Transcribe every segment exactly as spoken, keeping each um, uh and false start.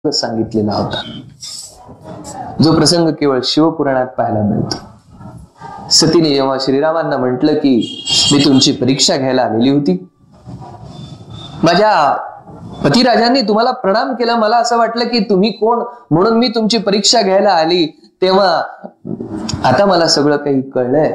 सांगितलेला होता, जो प्रसंग केवळ शिवपुराणात पाहायला मिळतो. सतीने जेव्हा श्रीरामांना म्हटलं की मी तुमची परीक्षा घ्यायला आलेली होती, माझ्या पतिराजांनी तुम्हाला प्रणाम केला, मला असं वाटलं की तुम्ही कोण म्हणून मी तुमची परीक्षा घ्यायला आली, तेव्हा आता मला सगळं काही कळलंय.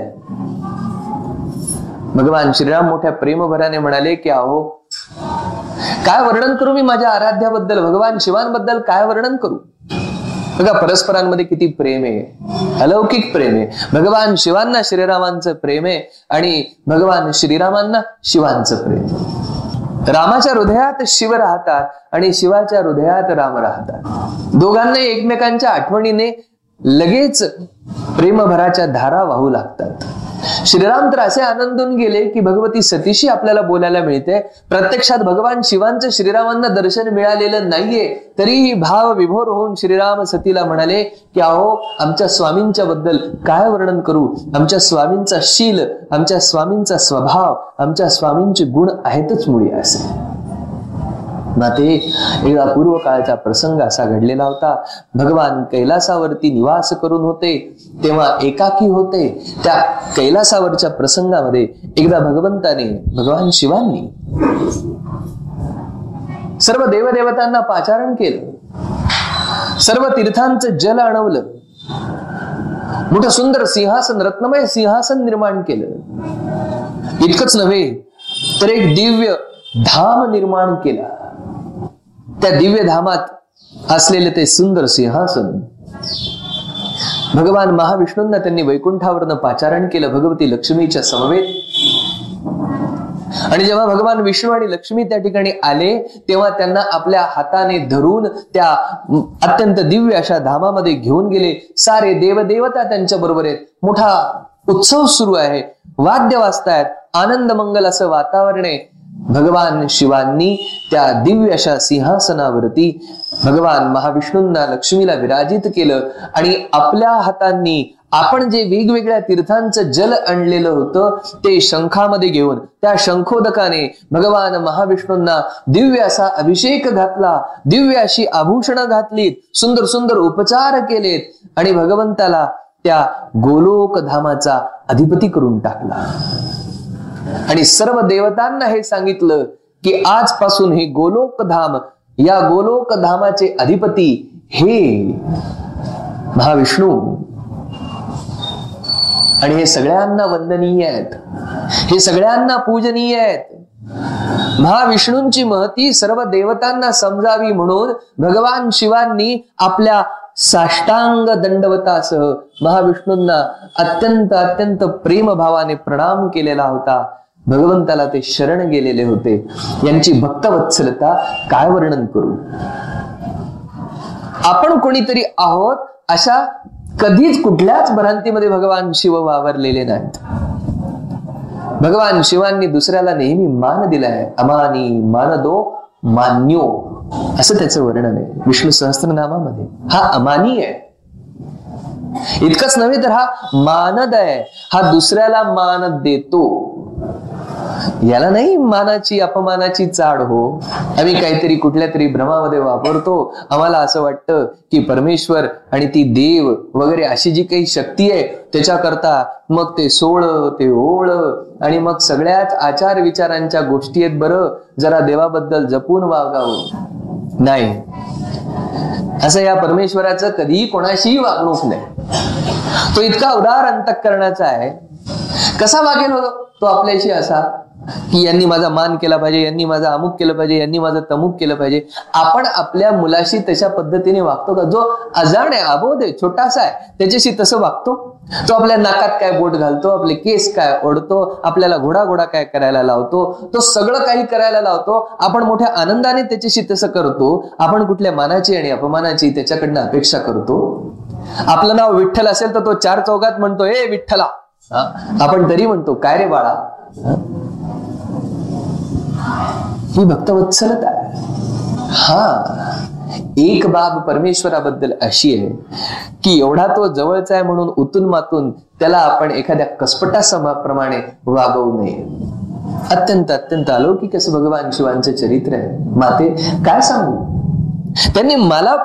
भगवान श्रीराम मोठ्या प्रेमभराने म्हणाले की अहो काय वर्णन करू मी माझ्या आराध्याबद्दल, भगवान शिवांबद्दल काय वर्णन करू. बघा परस्परांमध्ये किती प्रेम आहे, अलौकिक प्रेम आहे. भगवान शिवांना श्रीरामांचं प्रेम आहे आणि भगवान श्रीरामांना शिवांचं प्रेम. रामाच्या हृदयात शिव राहतात आणि शिवाच्या हृदयात राम राहतात. दोघांना एकमेकांच्या आठवणीने लगेच प्रेमभराच्या धारा वाहू लागतात. श्रीराम तर असे आनंदून गेले की भगवती सतीशी आपल्याला बोलायला मिळते. प्रत्यक्षात भगवान शिवांचं श्रीरामांना दर्शन मिळालेलं नाहीये, तरीही भाव विभोर होऊन श्रीराम सतीला म्हणाले की अहो आमच्या स्वामींच्या बद्दल काय वर्णन करू. आमच्या स्वामींचा शील, आमच्या स्वामींचा स्वभाव, आमच्या स्वामींचे गुण आहेतच मुळी असे. नाते एकदा पूर्व काळाचा प्रसंग असा घडलेला होता. भगवान कैलासावरती निवास करून होते, तेव्हा एकाकी होते. त्या कैलासावरच्या प्रसंगामध्ये एकदा भगवंताने भगवान शिवांनी सर्व देवदेवतांना पाचारण केलं, सर्व तीर्थांचं जल आणवलं, मोठं सुंदर सिंहासन, रत्नमय सिंहासन निर्माण केलं. इतकंच नव्हे तर एक दिव्य धाम निर्माण केला. त्या दिव्य धामात असलेले ते सुंदर सिंहासन भगवान महाविष्णूंना त्यांनी वैकुंठावरनं पाचारण केलं भगवती लक्ष्मीच्या समवेत. आणि जेव्हा भगवान विष्णू आणि लक्ष्मी त्या ठिकाणी आले, तेव्हा त्यांना आपल्या हाताने धरून त्या अत्यंत दिव्य अशा धामामध्ये घेऊन गेले. सारे देवदेवता त्यांच्या बरोबर आहेत. मोठा उत्सव सुरू आहे, वाद्य वाजतायत, आनंद मंगल असं वातावरण आहे. भगवान शिवांनी त्या दिव्य अशा सिंहासनावरती भगवान महाविष्णूंना लक्ष्मीला विराजित केलं आणि आपल्या हातांनी आपण जे वेगवेगळ्या तीर्थांचं जल आणलेलं होतं ते शंखामध्ये घेऊन त्या शंखोदकाने भगवान महाविष्णूंना दिव्य असा अभिषेक घातला, दिव्य अशी आभूषणं घातलीत, सुंदर सुंदर उपचार केलेत आणि भगवंताला त्या गोलोक धामाचा अधिपती करून टाकला. आणि सर्व देवतांना हे सांगितलं की आजपासून हे गोलोक धाम, या गोलोक धामाचे अधिपती हे महाविष्णू आणि हे सगळ्यांना वंदनीय आहेत, हे सगळ्यांना पूजनीय आहेत. महाविष्णूंची महती सर्व देवतांना समजावी म्हणून भगवान शिवांनी आपल्या साष्टांग दंडवतासह महाविष्णूंना अत्यंत अत्यंत प्रेमभावाने प्रणाम केलेला होता. भगवंताला ते शरण गेलेले होते. यांची भक्तवत्सलता काय वर्णन करू. आपण कोणीतरी आहोत अशा कधीच कुठल्याच भ्रांतीमध्ये भगवान शिव वावरलेले नाहीत. भगवान शिवांनी दुसऱ्याला नेहमी मान दिलाय. अमानी मानदो मान्यो असं त्याचं वर्णन आहे विष्णू सहस्त्रनामामध्ये. हा अमानी आहे. इतकंच नव्हे तर हा मानद आहे. हा दुसऱ्याला मान देतो. याला नाही मानाची अपमानाची चाड हो. आम्ही काहीतरी कुठल्या तरी भ्रमामध्ये वापरतो. आम्हाला असं वाटतं की परमेश्वर आणि ती देव वगैरे अशी जी काही शक्ती आहे त्याच्याकरता मग ते सोळ ते ओळ आणि मग सगळ्याच आचार विचारांच्या गोष्टी आहेत, बरं जरा देवाबद्दल जपून वागावं. नाही, असं या परमेश्वराचं कधीही कोणाशीही वागणूक नाही. तो इतका उदार अंतःकरणाचा आहे. कसा वागेल होतो तो आपल्याशी असा की यांनी माझा मान केला पाहिजे, यांनी माझा अमुक केलं पाहिजे, यांनी माझं तमुक केलं पाहिजे. आपण आपल्या मुलाशी तशा पद्धतीने वागतो का? जो अजाण आहे, अबोध आहे, छोटासा आहे, त्याच्याशी तसं वागतो. तो आपल्या नाकात काय बोट घालतो, आपले केस काय ओढतो, आपल्याला घोडा घोडा काय करायला लावतो, तो सगळं काही करायला लावतो. आपण मोठ्या आनंदाने त्याच्याशी तसं करतो. आपण कुठल्या मानाची आणि अपमानाची त्याच्याकडनं अपेक्षा करतो. आपलं नाव विठ्ठल असेल तर तो चार चौकात म्हणतो ए विठ्ठला, आपण तरी म्हणतो काय रे बाळा. ही भक्तवत्सलता आहे. हा एक बाब परमेश्वराबद्दल अशी आहे की एवढा तो जवळचा आहे म्हणून उतून मातून त्याला आपण एखाद्या कसपटाप्रमाणे वागवू नये. अत्यंत अत्यंत अलौकिक असं भगवान शिवांचं चरित्र आहे. माते काय सांगू. त्यांनी मला